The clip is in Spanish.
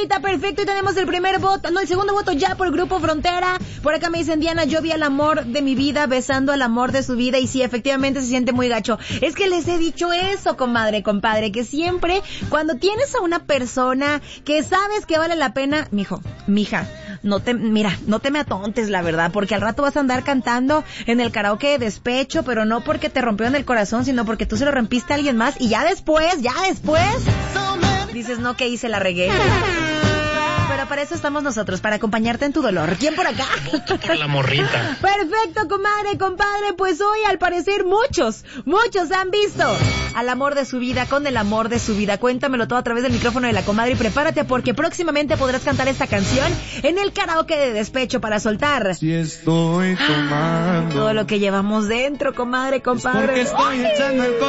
señorita, perfecto. Y tenemos el primer voto, no, el segundo voto ya por Grupo Frontera. Por acá me dicen, Diana, yo vi al amor de mi vida besando al amor de su vida. Y sí, efectivamente se siente muy gacho. Es que les he dicho eso, comadre, compadre, que siempre cuando tienes a una persona que sabes que vale la pena, mijo, mija, no te me atontes, la verdad, porque al rato vas a andar cantando en el karaoke de despecho, pero no porque te rompieron el corazón, sino porque tú se lo rompiste a alguien más y ya después, dices, no, que hice, la regué. Pero para eso estamos nosotros, para acompañarte en tu dolor. ¿Quién por acá? Voto por la morrita. Perfecto, comadre, compadre. Pues hoy, al parecer, muchos han visto al amor de su vida con el amor de su vida. Cuéntamelo todo a través del micrófono de la comadre y prepárate porque próximamente podrás cantar esta canción en el karaoke de despecho para soltar. Si estoy tomando todo lo que llevamos dentro, comadre, compadre. porque estoy echando el